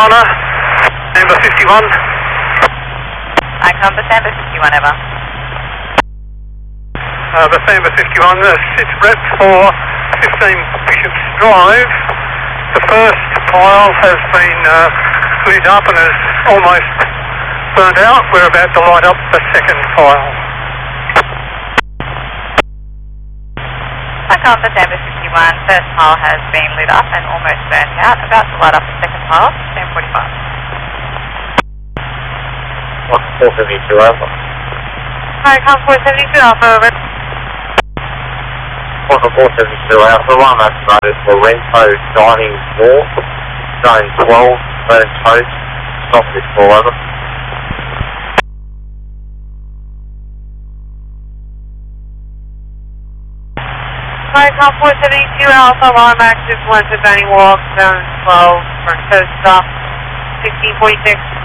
Honor, December 51. Icon December 51, ever. December 51, sits rep for 15 Bishop's Drive. The first pile has been lit up and is almost burnt out. We're about to light up the second pile. Icon December 51, first pile has been lit up and almost burnt out. About to light up the second pile, 10:45. 472 Alpha. Icon 472 Alpha, over. 472 Alpha, one estimated for Rento Dining North, zone 12, burnt toast, stop this call, over. Icon 472 Alpha, alarm active, 1 to Dining Walk, zone 12, burnt toast, stop, 1646.